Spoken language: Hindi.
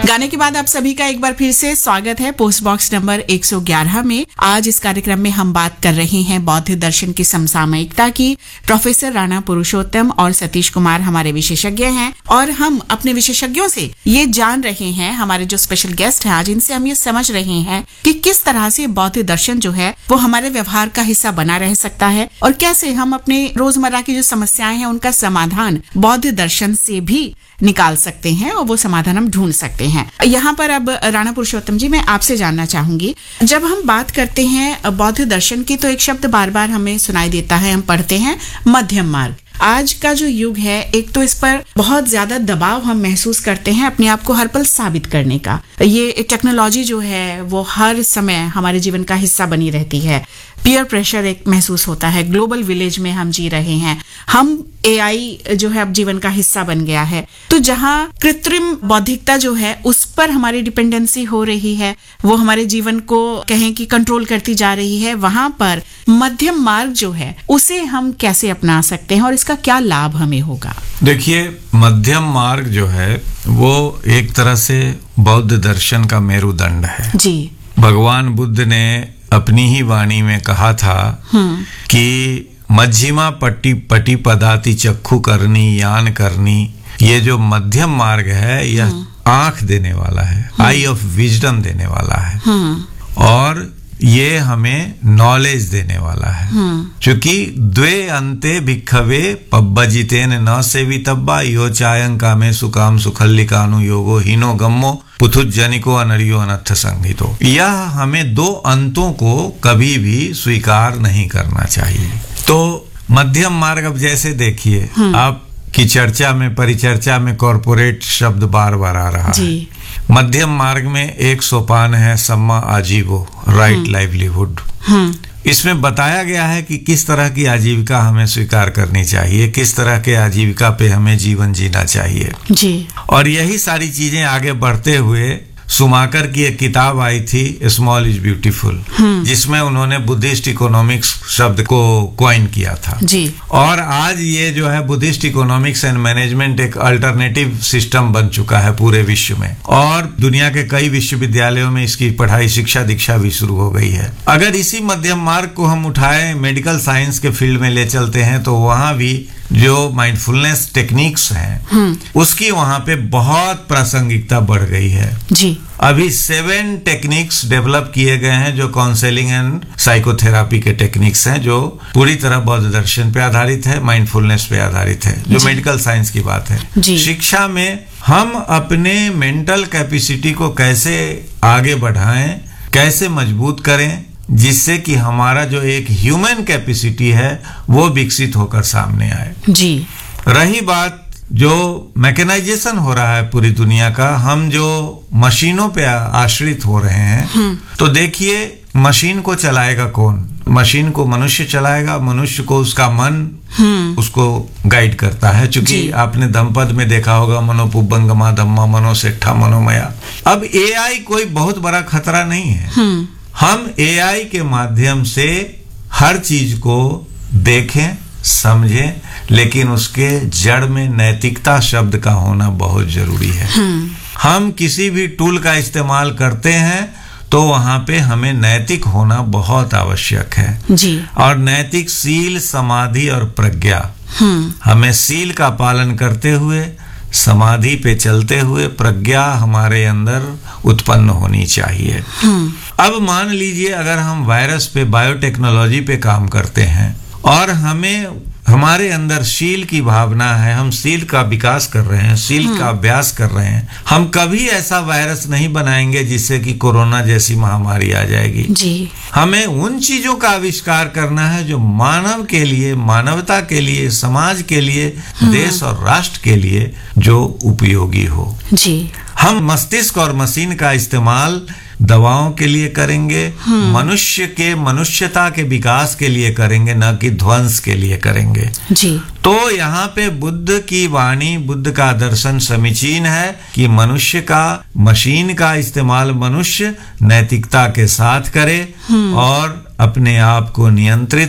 गाने के बाद आप सभी का एक बार फिर से स्वागत है पोस्ट बॉक्स नंबर 111 में। आज इस कार्यक्रम में हम बात कर रहे हैं बौद्ध दर्शन की समसामयिकता की। प्रोफेसर राणा पुरुषोत्तम और सतीश कुमार हमारे विशेषज्ञ हैं और हम अपने विशेषज्ञों से ये जान रहे हैं, हमारे जो स्पेशल गेस्ट हैं आज, इनसे हम ये समझ रहे हैं कि किस तरह से बौद्ध दर्शन जो है वो हमारे व्यवहार का हिस्सा बना रह सकता है और कैसे हम अपने रोजमर्रा की जो समस्याएं हैं उनका समाधान बौद्ध दर्शन से भी निकाल सकते हैं और वो समाधान हम ढूंढ सकते हैं। यहाँ पर अब राणा पुरुषोत्तम जी, मैं आपसे जानना चाहूंगी, जब हम बात करते हैं बौद्ध दर्शन की तो एक शब्द बार बार हमें सुनाई देता है, हम पढ़ते हैं मध्यम मार्ग। आज का जो युग है, एक तो इस पर बहुत ज्यादा दबाव हम महसूस करते हैं अपने आप को हर पल साबित करने का। ये टेक्नोलॉजी जो है वो हर समय हमारे जीवन का हिस्सा बनी रहती है। पीयर प्रेशर एक महसूस होता है। ग्लोबल विलेज में हम जी रहे हैं। हम AI जो है अब जीवन का हिस्सा बन गया है। तो जहाँ कृत्रिम बौद्धिकता जो है उस पर हमारी डिपेंडेंसी हो रही है, वो हमारे जीवन को कहें कि कंट्रोल करती जा रही है, वहां पर मध्यम मार्ग जो है उसे हम कैसे अपना सकते हैं और इसका क्या लाभ हमें होगा? देखिए, मध्यम मार्ग जो है वो एक तरह से बौद्ध दर्शन का मेरुदंड है जी। भगवान बुद्ध ने अपनी ही वाणी में कहा था कि मध्यमा पटी पदाति चक्षु करनी यान करनी, ये जो मध्यम मार्ग है यह आंख देने वाला है, आई ऑफ विजडम देने वाला है और ये हमें नॉलेज देने वाला है। क्योंकि द्वे अंते भिक्खवे पब्बजितेन न सेवितब्बा यो चायं कामे सुकाम सुखल्लिकानु योगो हीनो गम्मो पुथुज्जनिको अनरियो अनर्थ संहितो। यह हमें दो अंतों को कभी भी स्वीकार नहीं करना चाहिए। तो मध्यम मार्ग, अब जैसे देखिए आपकी चर्चा में, परिचर्चा में कॉर्पोरेट शब्द बार बार आ रहा है। मध्यम मार्ग में एक सोपान है सम्मा आजीवो, राइट लाइवलीहुड। इसमें बताया गया है कि किस तरह की आजीविका हमें स्वीकार करनी चाहिए, किस तरह के आजीविका पे हमें जीवन जीना चाहिए जी। और यही सारी चीजें आगे बढ़ते हुए सुमाकर की एक किताब आई थी स्मॉल इज ब्यूटीफुल, जिसमें उन्होंने बुद्धिस्ट इकोनॉमिक्स शब्द को कॉइन किया था जी। और आज ये जो है बुद्धिस्ट इकोनॉमिक्स एंड मैनेजमेंट एक अल्टरनेटिव सिस्टम बन चुका है पूरे विश्व में और दुनिया के कई विश्वविद्यालयों में इसकी पढ़ाई, शिक्षा, दीक्षा भी शुरू हो गई है। अगर इसी मध्यम मार्ग को हम उठाए, मेडिकल साइंस के फील्ड में ले चलते हैं, तो वहां भी जो माइंडफुलनेस टेक्निक्स हैं उसकी वहां पे बहुत प्रासंगिकता बढ़ गई है जी। अभी 7 टेक्निक्स डेवलप किए गए हैं जो काउंसलिंग एंड साइकोथेरापी के टेक्निक्स हैं, जो पूरी तरह बौद्ध दर्शन पे आधारित है, माइंडफुलनेस पे आधारित है, जो मेडिकल साइंस की बात है। शिक्षा में हम अपने मेंटल कैपेसिटी को कैसे आगे बढ़ाएं, कैसे मजबूत करें, जिससे कि हमारा जो एक ह्यूमन कैपेसिटी है वो विकसित होकर सामने आए जी। रही बात जो मैकेनाइजेशन हो रहा है पूरी दुनिया का, हम जो मशीनों पे आश्रित हो रहे हैं, तो देखिए मशीन को चलाएगा कौन? मशीन को मनुष्य चलाएगा। मनुष्य को उसका मन उसको गाइड करता है। चूंकि आपने धम्मपद में देखा होगा मनोपुब्बंगमा धम्मा मनोसेठा मनोमया। अब AI कोई बहुत बड़ा खतरा नहीं है। हम AI के माध्यम से हर चीज को देखें, समझें, लेकिन उसके जड़ में नैतिकता शब्द का होना बहुत जरूरी है। हम किसी भी टूल का इस्तेमाल करते हैं तो वहां पे हमें नैतिक होना बहुत आवश्यक है जी। और नैतिक सील, समाधि और प्रज्ञा, हमें सील का पालन करते हुए, समाधि पे चलते हुए प्रज्ञा हमारे अंदर उत्पन्न होनी चाहिए। अब मान लीजिए अगर हम वायरस पे, बायोटेक्नोलॉजी पे काम करते हैं और हमें हमारे अंदर शील की भावना है, हम शील का विकास कर रहे हैं, शील का अभ्यास कर रहे हैं, हम कभी ऐसा वायरस नहीं बनाएंगे जिससे कि कोरोना जैसी महामारी आ जाएगी जी। हमें उन चीजों का आविष्कार करना है जो मानव के लिए, मानवता के लिए, समाज के लिए, देश और राष्ट्र के लिए जो उपयोगी हो जी। हम मस्तिष्क और मशीन का इस्तेमाल दवाओं के लिए करेंगे, मनुष्य के मनुष्यता के विकास के लिए करेंगे, न कि ध्वंस के लिए करेंगे जी। तो यहाँ पे बुद्ध की वाणी, बुद्ध का दर्शन समीचीन है कि मनुष्य का, मशीन का इस्तेमाल मनुष्य नैतिकता के साथ करे और अपने आप को नियंत्रित